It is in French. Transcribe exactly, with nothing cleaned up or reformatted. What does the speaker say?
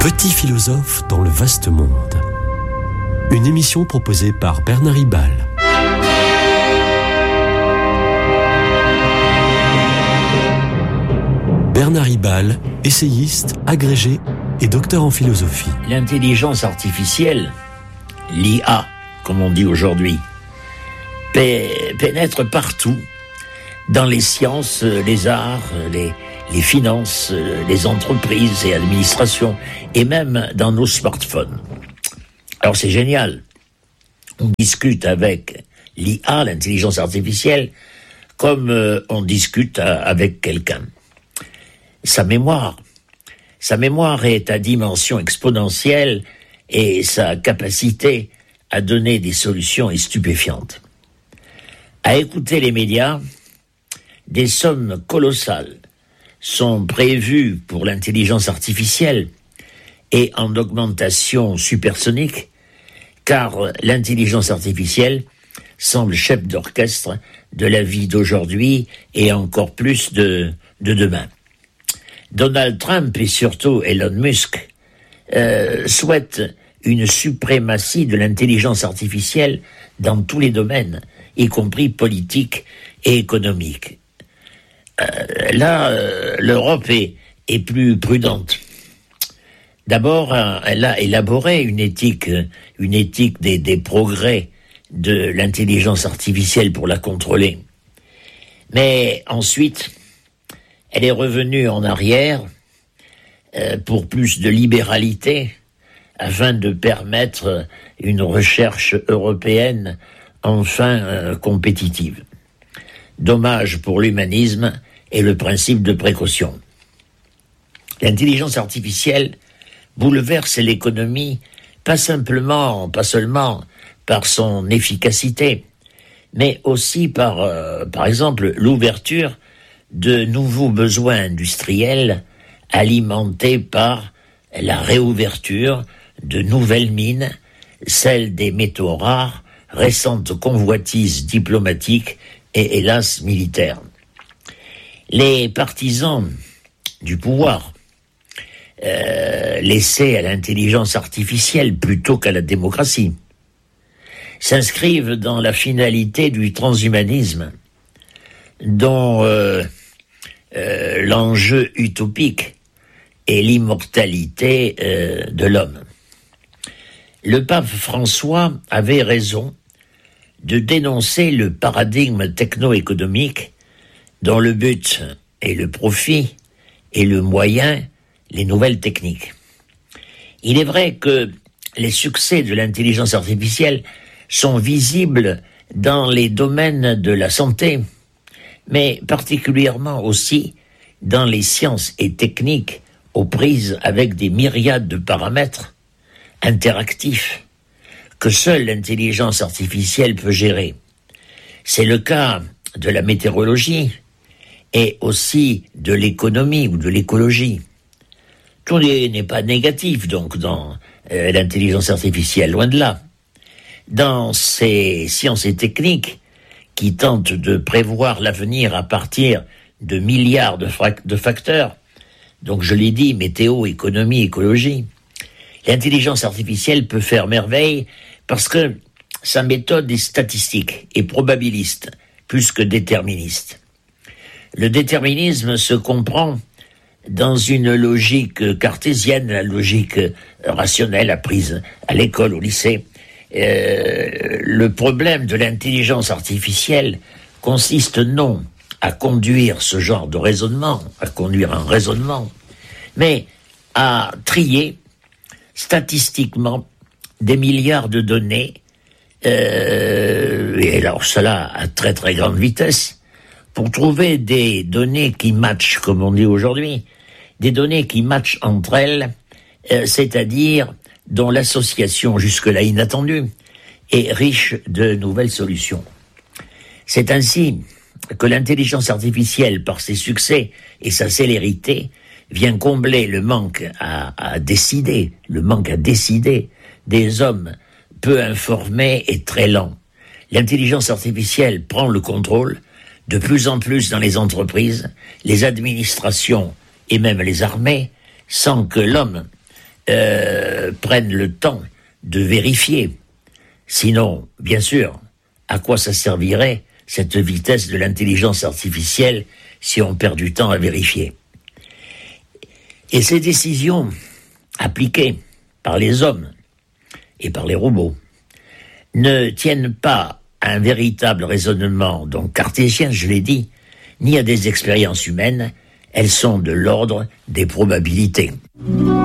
Petit philosophe dans le vaste monde. Une émission proposée par Bernard Ribal. Bernard Ribal, essayiste, agrégé et docteur en philosophie. L'intelligence artificielle, l'I A, comme on dit aujourd'hui, pénètre partout, dans les sciences, les arts, les, les finances, les entreprises et administrations, et même dans nos smartphones. Alors c'est génial. On discute avec l'I A, l'intelligence artificielle, comme euh, on discute à, avec quelqu'un. Sa mémoire, sa mémoire est à dimension exponentielle et sa capacité à donner des solutions est stupéfiante. À écouter les médias, des sommes colossales sont prévues pour l'intelligence artificielle et en augmentation supersonique, car l'intelligence artificielle semble chef d'orchestre de la vie d'aujourd'hui et encore plus de, de demain. Donald Trump et surtout Elon Musk euh, souhaitent une suprématie de l'intelligence artificielle dans tous les domaines, y compris politique et économique. Euh, là, euh, l'Europe est, est plus prudente. D'abord, euh, elle a élaboré une éthique, une éthique des, des progrès de l'intelligence artificielle pour la contrôler. Mais ensuite, elle est revenue en arrière euh, pour plus de libéralité, afin de permettre une recherche européenne enfin euh, compétitive. Dommage pour l'humanisme et le principe de précaution. L'intelligence artificielle bouleverse l'économie, pas simplement, pas seulement par son efficacité, mais aussi par, euh, par exemple, l'ouverture de nouveaux besoins industriels alimentés par la réouverture de nouvelles mines, celles des métaux rares, récentes convoitises diplomatiques et hélas militaires. Les partisans du pouvoir, euh, laissés à l'intelligence artificielle plutôt qu'à la démocratie, s'inscrivent dans la finalité du transhumanisme, dont euh, euh, l'enjeu utopique est l'immortalité euh, de l'homme. Le pape François avait raison de dénoncer le paradigme techno-économique dont le but est le profit et le moyen, les nouvelles techniques. Il est vrai que les succès de l'intelligence artificielle sont visibles dans les domaines de la santé, mais particulièrement aussi dans les sciences et techniques aux prises avec des myriades de paramètres interactifs que seule l'intelligence artificielle peut gérer. C'est le cas de la météorologie et aussi de l'économie ou de l'écologie. Tout n'est pas négatif donc dans euh, l'intelligence artificielle, loin de là. Dans ces sciences et techniques qui tentent de prévoir l'avenir à partir de milliards de, fra- de facteurs, donc je l'ai dit, météo, économie, écologie, l'intelligence artificielle peut faire merveille parce que sa méthode est statistique et probabiliste, plus que déterministe. Le déterminisme se comprend dans une logique cartésienne, la logique rationnelle apprise à l'école, au lycée. Euh, le problème de l'intelligence artificielle consiste non à conduire ce genre de raisonnement, à conduire un raisonnement, mais à trier statistiquement des milliards de données, euh, et alors cela à très très grande vitesse, pour trouver des données qui matchent, comme on dit aujourd'hui, des données qui matchent entre elles, euh, c'est-à-dire dont l'association jusque-là inattendue est riche de nouvelles solutions. C'est ainsi que l'intelligence artificielle, par ses succès et sa célérité, vient combler le manque à, à décider, le manque à décider des hommes peu informés et très lents. L'intelligence artificielle prend le contrôle de plus en plus dans les entreprises, les administrations et même les armées, sans que l'homme euh, prennent le temps de vérifier. Sinon, bien sûr, à quoi ça servirait cette vitesse de l'intelligence artificielle si on perd du temps à vérifier? Et ces décisions appliquées par les hommes et par les robots ne tiennent pas à un véritable raisonnement, donc cartésien, je l'ai dit, ni à des expériences humaines, elles sont de l'ordre des probabilités.